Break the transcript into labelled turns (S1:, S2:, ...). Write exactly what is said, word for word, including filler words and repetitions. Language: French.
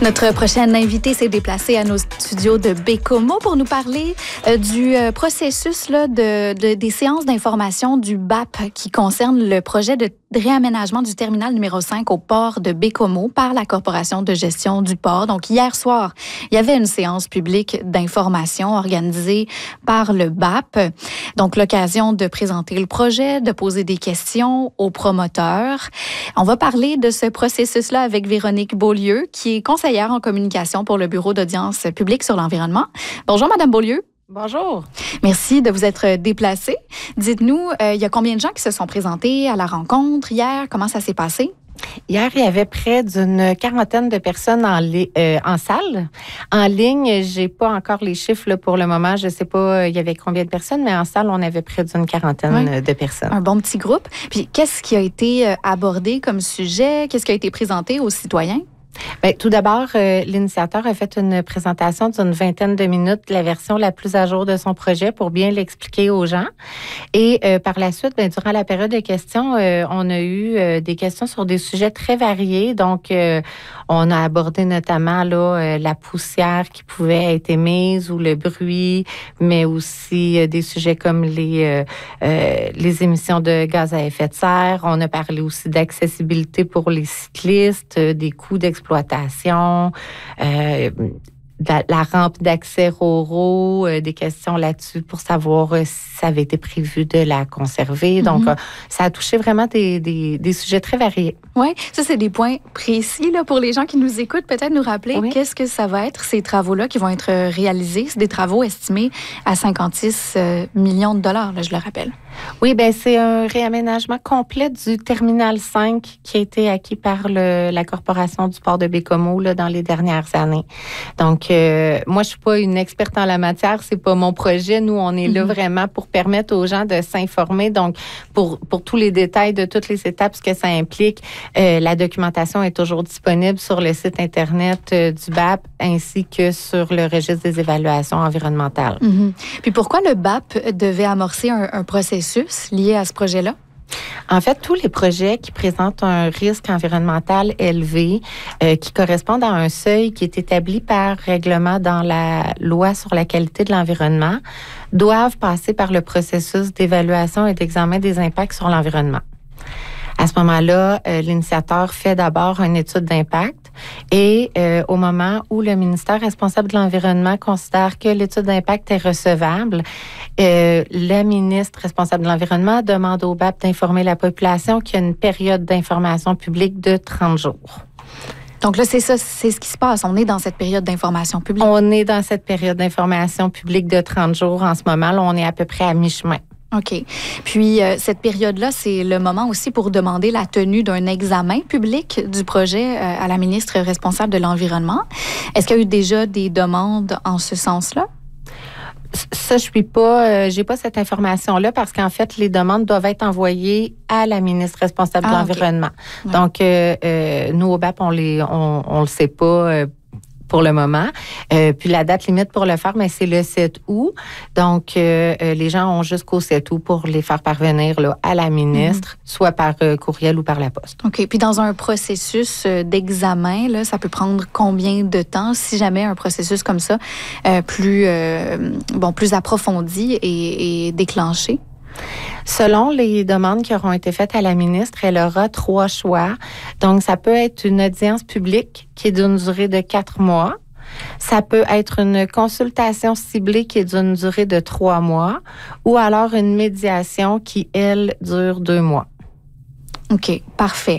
S1: Notre prochaine invitée s'est déplacée à nos studios de Baie-Comeau pour nous parler euh, du euh, processus là, de, de, des séances d'information du B A P qui concerne le projet de réaménagement du terminal numéro cinq au port de Baie-Comeau par la Corporation de gestion du port. Donc, hier soir, il y avait une séance publique d'information organisée par le B A P. Donc, l'occasion de présenter le projet, de poser des questions aux promoteurs. On va parler de ce processus-là avec Véronique Beaulieu, qui est conseillère en communication pour le Bureau d'audience publique sur l'environnement. Bonjour, Madame Beaulieu.
S2: Bonjour.
S1: Merci de vous être déplacée. Dites-nous, euh, il y a combien de gens qui se sont présentés à la rencontre hier? Comment ça s'est passé?
S2: Hier, il y avait près d'une quarantaine de personnes en, li- euh, en salle. En ligne, j'ai pas encore les chiffres là, pour le moment. Je sais pas euh, il y avait combien de personnes, mais en salle, on avait près d'une quarantaine
S1: oui.
S2: de personnes.
S1: Un bon petit groupe. Puis, qu'est-ce qui a été abordé comme sujet? Qu'est-ce qui a été présenté aux citoyens?
S2: Bien, tout d'abord, euh, l'initiateur a fait une présentation d'une vingtaine de minutes, la version la plus à jour de son projet pour bien l'expliquer aux gens. Et euh, par la suite, bien, durant la période de questions, euh, on a eu euh, des questions sur des sujets très variés. Donc, euh, on a abordé notamment là euh, la poussière qui pouvait être émise ou le bruit, mais aussi euh, des sujets comme les euh, euh, les émissions de gaz à effet de serre. On a parlé aussi d'accessibilité pour les cyclistes, euh, des coûts d'exploitation. exploitation, euh, la, la rampe d'accès Roro, euh, des questions là-dessus pour savoir euh, si ça avait été prévu de la conserver. Mm-hmm. Donc, euh, ça a touché vraiment des, des, des sujets très variés.
S1: Oui, ça, c'est des points précis là, pour les gens qui nous écoutent. Peut-être nous rappeler oui. qu'est-ce que ça va être, ces travaux-là qui vont être réalisés. C'est des travaux estimés à cinquante-six millions de dollars, là, je le rappelle.
S2: Oui, bien, c'est un réaménagement complet du terminal cinq qui a été acquis par le, la Corporation du port de Baie-Comeau là, dans les dernières années. Donc, euh, moi, je suis pas une experte en la matière, c'est pas mon projet. Nous, on est mm-hmm. là vraiment pour permettre aux gens de s'informer. Donc, pour, pour tous les détails de toutes les étapes, ce que ça implique, euh, la documentation est toujours disponible sur le site Internet euh, du B A P ainsi que sur le registre des évaluations environnementales.
S1: Mm-hmm. Puis, pourquoi le B A P devait amorcer un, un processus lié à ce projet-là?
S2: En fait, tous les projets qui présentent un risque environnemental élevé, euh, qui correspondent à un seuil qui est établi par règlement dans la loi sur la qualité de l'environnement, doivent passer par le processus d'évaluation et d'examen des impacts sur l'environnement. À ce moment-là, euh, l'initiateur fait d'abord une étude d'impact et euh, au moment où le ministère responsable de l'environnement considère que l'étude d'impact est recevable, euh, le ministre responsable de l'environnement demande au B A P d'informer la population qu'il y a une période d'information publique de trente jours.
S1: Donc là, c'est ça, c'est ce qui se passe. On est dans cette période d'information publique.
S2: On est dans cette période d'information publique de trente jours en ce moment. Là, on est à peu près à mi-chemin.
S1: OK. Puis, euh, cette période-là, c'est le moment aussi pour demander la tenue d'un examen public du projet euh, à la ministre responsable de l'Environnement. Est-ce qu'il y a eu déjà des demandes en ce sens-là?
S2: Ça, je suis pas, euh, j'ai pas cette information-là parce qu'en fait, les demandes doivent être envoyées à la ministre responsable ah, de l'Environnement. Okay. Ouais. Donc, euh, euh, nous, au B A P, on les, on, on le sait pas euh, pour le moment. Euh, puis la date limite pour le faire, mais c'est le sept août. Donc, euh, les gens ont jusqu'au sept août pour les faire parvenir là, à la ministre, mm-hmm. soit par euh, courriel ou par la poste.
S1: OK. Puis dans un processus d'examen, là, ça peut prendre combien de temps si jamais un processus comme ça, euh, plus, euh, bon, plus approfondi et, et déclenché?
S2: Selon les demandes qui auront été faites à la ministre, elle aura trois choix. Donc, ça peut être une audience publique qui est d'une durée de quatre mois. Ça peut être une consultation ciblée qui est d'une durée de trois mois ou alors une médiation qui, elle, dure deux mois.
S1: OK, parfait.